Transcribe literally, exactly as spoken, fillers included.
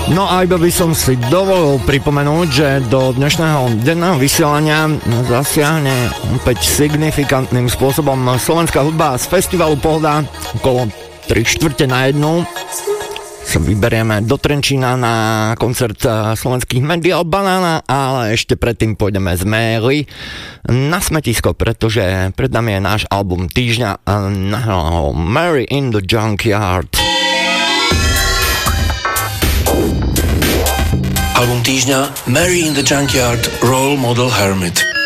No a iba by som si dovolil pripomenúť, že do dnešného denného vysielania zasiahne opäť signifikantným spôsobom slovenská hudba z festivalu Pohoda. Okolo tri štvrte na jednu sa vyberieme do Trenčína na koncert slovenských Medial Banana, ale ešte predtým pôjdeme z Mély na smetisko, pretože pred nami je náš album týždňa Mary in the Junkyard. Album týždňa Mary in the Junkyard Role Model Hermit.